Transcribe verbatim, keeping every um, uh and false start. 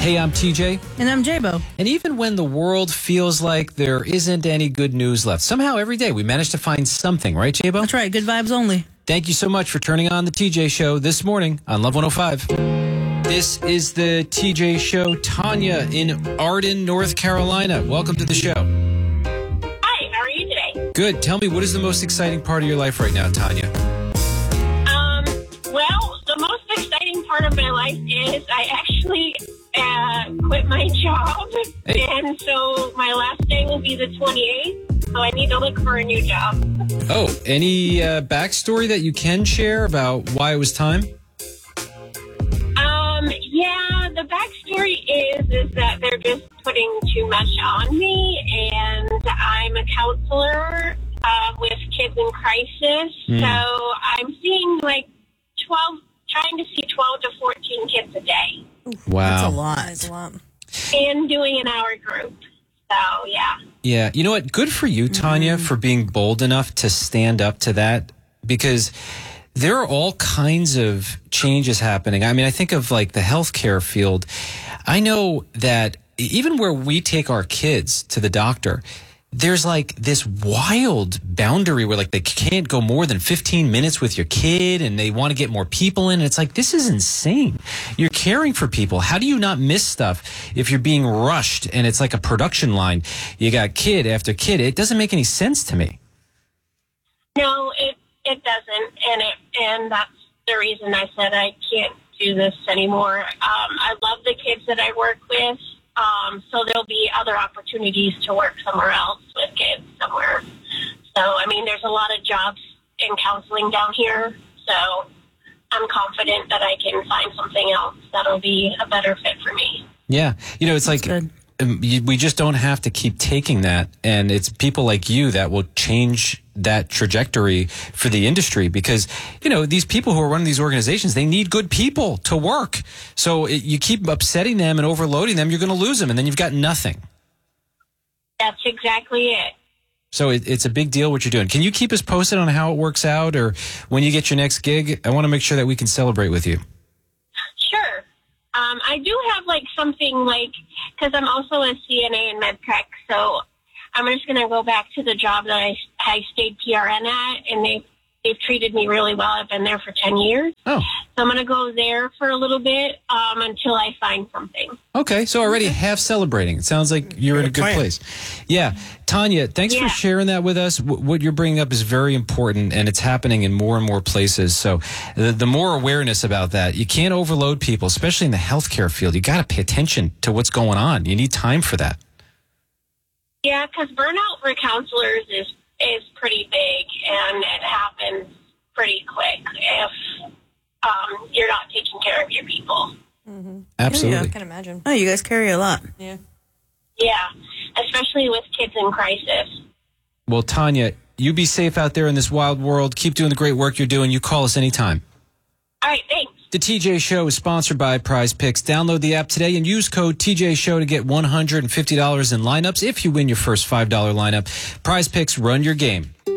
Hey, I'm T J. And I'm J-Bo. And even when the world feels like there isn't any good news left, somehow every day we manage to find something, right, J-Bo? That's right. Good vibes only. Thank you so much for turning on the T J Show this morning on Love one oh five. This is the T J Show. Tanya in Arden, North Carolina. Welcome to the show. Hi, how are you today? Good. Tell me, what is the most exciting part of your life right now, Tanya? Um, well, the most exciting part of my life is I actually uh, quit my job. Hey. And so my last day will be the twenty-eighth. So I need to look for a new job. Oh, any uh, backstory that you can share about why it was time? Um, yeah, the backstory is is that they're just putting too much on me, and I'm a counselor uh, with kids in crisis. Mm. So I'm seeing like twelve, trying to see twelve to fourteen kids a day, Wow. That's a lot. That's a lot. and doing an hour group. So yeah. Yeah, you know what? Good for you, Tanya, for being bold enough to stand up to that, because there are all kinds of changes happening. I mean, I think of like the healthcare field. I know that even where we take our kids to the doctor, there's like this wild boundary where like they can't go more than fifteen minutes with your kid and they want to get more people in. And it's like, this is insane. You're caring for people. How do you not miss stuff if you're being rushed and it's like a production line? You got kid after kid. It doesn't make any sense to me. No, it it doesn't, and it and that's the reason I said I can't do this anymore. Um, I love the kids that I work with. Um, so there'll be other opportunities to work somewhere else with kids somewhere. So, I mean, there's a lot of jobs in counseling down here. So I'm confident that I can find something else that'll be a better fit for me. Yeah. You know, it's That's like good. um, you, we just don't have to keep taking that. And it's people like you that will change that trajectory for the industry, because, you know, these people who are running these organizations, they need good people to work. So it, you keep upsetting them and overloading them, you're going to lose them, and then you've got nothing. That's exactly it. So it, it's a big deal what you're doing. Can you keep us posted on how it works out, or when you get your next gig? I want to make sure that we can celebrate with you. Sure. Um, I do have like something like, because I'm also a C N A in MedTech, so I'm just going to go back to the job that I, I stayed P R N at, and they, they've treated me really well. I've been there for ten years. Oh, So I'm going to go there for a little bit um, until I find something. okay. So already half celebrating. It sounds like you're in a good plan. place. Yeah. Tanya, thanks Yeah. for sharing that with us. W- what you're bringing up is very important, and it's happening in more and more places. So the, the more awareness about that, you can't overload people, especially in the healthcare field. You got to pay attention to what's going on. You need time for that. Yeah, because burnout for counselors is, is pretty big, and it happens pretty quick if um, you're not taking care of your people. Absolutely. I can imagine. Oh, you guys carry a lot. Yeah. Yeah, especially with kids in crisis. Well, Tanya, you be safe out there in this wild world. Keep doing the great work you're doing. You call us anytime. All right, thanks. The T J Show is sponsored by Prize Picks. Download the app today and use code T J Show to get one hundred fifty dollars in lineups if you win your first five dollar lineup. Prize Picks, run your game.